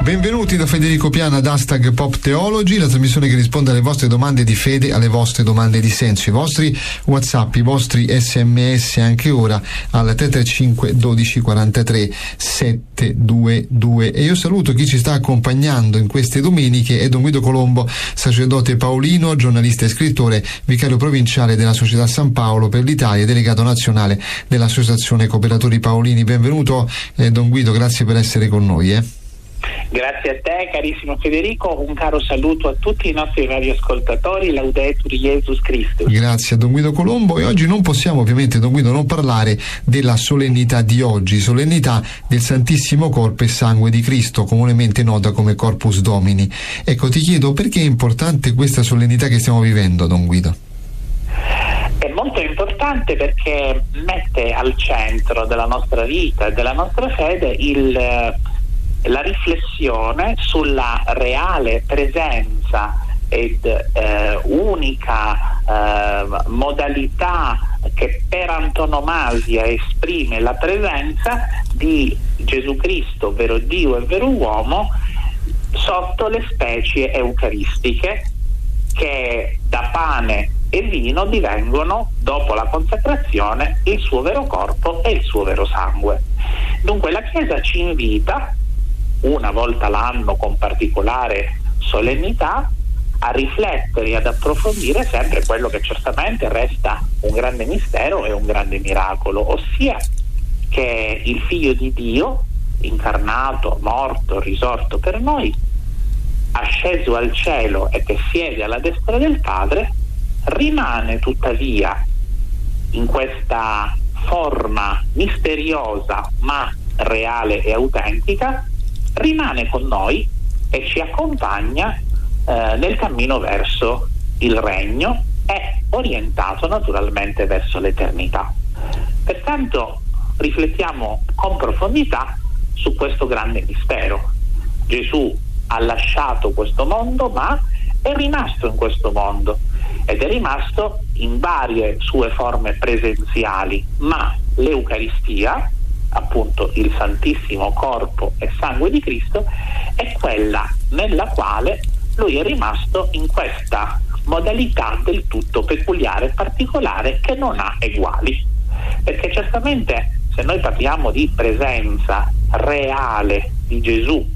Benvenuti da Federico Piana ad Hashtag Pop Theology, la trasmissione che risponde alle vostre domande di fede, alle vostre domande di senso, i vostri WhatsApp, i vostri SMS anche ora al 335 12 43 722. E io saluto chi ci sta accompagnando in queste domeniche, è Don Guido Colombo, sacerdote paolino, giornalista e scrittore, vicario provinciale della Società San Paolo per l'Italia e delegato nazionale dell'Associazione Cooperatori Paolini. Benvenuto Don Guido, grazie per essere con noi. Grazie a te carissimo Federico, un caro saluto a tutti i nostri radioascoltatori, Laudetur Jesus Christus. Grazie a Don Guido Colombo. E oggi non possiamo ovviamente, Don Guido, non parlare della solennità di oggi, solennità del Santissimo Corpo e Sangue di Cristo, comunemente nota come Corpus Domini. Ecco, ti chiedo perché è importante questa solennità che stiamo vivendo, Don Guido? È molto importante perché mette al centro della nostra vita e della nostra fede la riflessione sulla reale presenza ed unica modalità che per antonomasia esprime la presenza di Gesù Cristo, vero Dio e vero uomo, sotto le specie eucaristiche che da pane e vino divengono, dopo la consacrazione, il suo vero corpo e il suo vero sangue. Dunque la Chiesa ci invita, una volta l'anno con particolare solennità, a riflettere e ad approfondire sempre quello che certamente resta un grande mistero e un grande miracolo, ossia che il Figlio di Dio, incarnato, morto, risorto per noi, asceso al cielo e che siede alla destra del Padre, rimane tuttavia in questa forma misteriosa ma reale e autentica, rimane con noi e ci accompagna nel cammino verso il regno e orientato naturalmente verso l'eternità. Pertanto riflettiamo con profondità su questo grande mistero. Gesù ha lasciato questo mondo ma è rimasto in questo mondo ed è rimasto in varie sue forme presenziali, ma l'Eucaristia, appunto il Santissimo Corpo e Sangue di Cristo, è quella nella quale lui è rimasto in questa modalità del tutto peculiare e particolare che non ha eguali. Perché certamente se noi parliamo di presenza reale di Gesù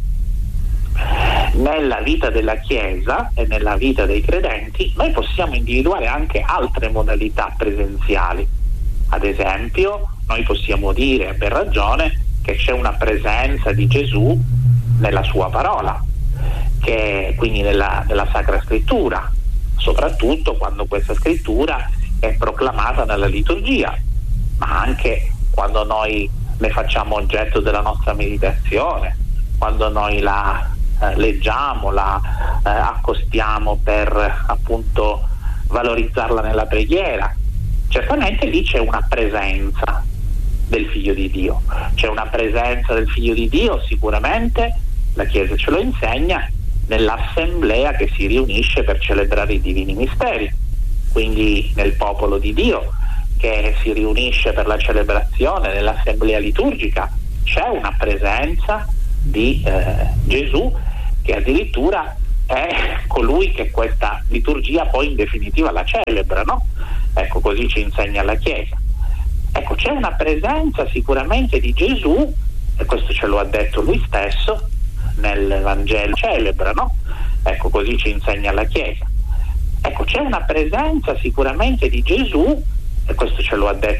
nella vita della Chiesa e nella vita dei credenti, noi possiamo individuare anche altre modalità presenziali. Ad esempio, noi possiamo dire per ragione che c'è una presenza di Gesù nella sua parola, che quindi nella Sacra Scrittura, soprattutto quando questa scrittura è proclamata nella liturgia, ma anche quando noi ne facciamo oggetto della nostra meditazione, quando noi la leggiamo, la accostiamo per appunto valorizzarla nella preghiera. Certamente lì c'è una presenza del Figlio di Dio, c'è una presenza del Figlio di Dio, sicuramente la Chiesa ce lo insegna, nell'assemblea che si riunisce per celebrare i divini misteri, quindi nel popolo di Dio che si riunisce per la celebrazione, nell'assemblea liturgica c'è una presenza di Gesù, che addirittura è colui che questa liturgia poi in definitiva la celebra, no? Ecco, così ci insegna la Chiesa. Ecco, c'è una presenza sicuramente di Gesù, e questo ce lo ha detto lui stesso nel Vangelo, celebra, no? Ecco, così ci insegna la Chiesa. Ecco, c'è una presenza sicuramente di Gesù, e questo ce lo ha detto